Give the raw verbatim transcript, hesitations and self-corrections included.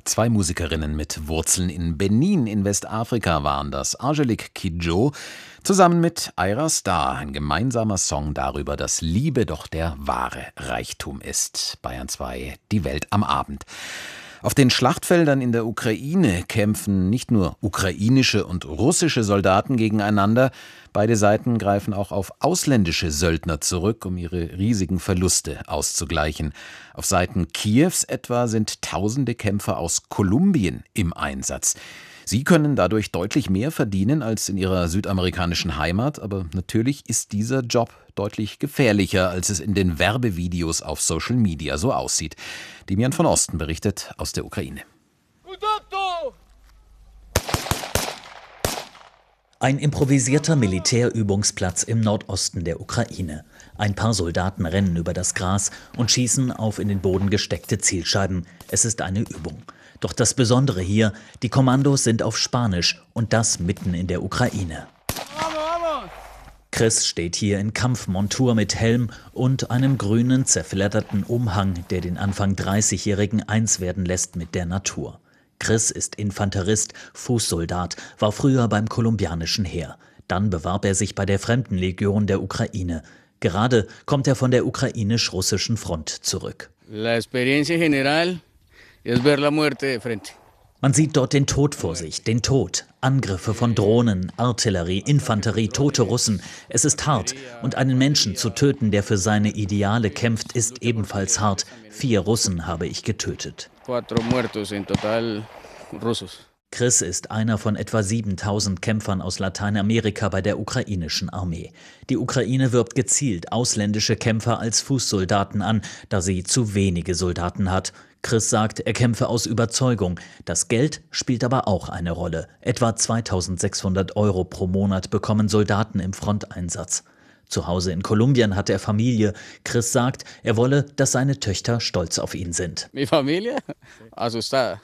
Zwei Musikerinnen mit Wurzeln in Benin in Westafrika waren das. Angelique Kidjo zusammen mit Ayra Starr. Ein gemeinsamer Song darüber, dass Liebe doch der wahre Reichtum ist. Bayern zwei, die Welt am Abend. Auf den Schlachtfeldern in der Ukraine kämpfen nicht nur ukrainische und russische Soldaten gegeneinander. Beide Seiten greifen auch auf ausländische Söldner zurück, um ihre riesigen Verluste auszugleichen. Auf Seiten Kiews etwa sind tausende Kämpfer aus Kolumbien im Einsatz. Sie können dadurch deutlich mehr verdienen als in ihrer südamerikanischen Heimat, aber natürlich ist dieser Job deutlich gefährlicher, als es in den Werbevideos auf Social Media so aussieht. Demian von Osten berichtet aus der Ukraine. Ein improvisierter Militärübungsplatz im Nordosten der Ukraine. Ein paar Soldaten rennen über das Gras und schießen auf in den Boden gesteckte Zielscheiben. Es ist eine Übung. Doch das Besondere hier, die Kommandos sind auf Spanisch und das mitten in der Ukraine. Chris steht hier in Kampfmontur mit Helm und einem grünen, zerfledderten Umhang, der den Anfang dreißigjährigen eins werden lässt mit der Natur. Chris ist Infanterist, Fußsoldat, war früher beim kolumbianischen Heer. Dann bewarb er sich bei der Fremdenlegion der Ukraine. Gerade kommt er von der ukrainisch-russischen Front zurück. La experiencia general es ver la muerte de frente. Man sieht dort den Tod vor sich, den Tod. Angriffe von Drohnen, Artillerie, Infanterie, tote Russen. Es ist hart. Und einen Menschen zu töten, der für seine Ideale kämpft, ist ebenfalls hart. Vier Russen habe ich getötet. Cuatro muertos en total rusos. Chris ist einer von etwa siebentausend Kämpfern aus Lateinamerika bei der ukrainischen Armee. Die Ukraine wirbt gezielt ausländische Kämpfer als Fußsoldaten an, da sie zu wenige Soldaten hat. Chris sagt, er kämpfe aus Überzeugung. Das Geld spielt aber auch eine Rolle. Etwa zweitausendsechshundert Euro pro Monat bekommen Soldaten im Fronteinsatz. Zu Hause in Kolumbien hat er Familie. Chris sagt, er wolle, dass seine Töchter stolz auf ihn sind. Mi familia asustada.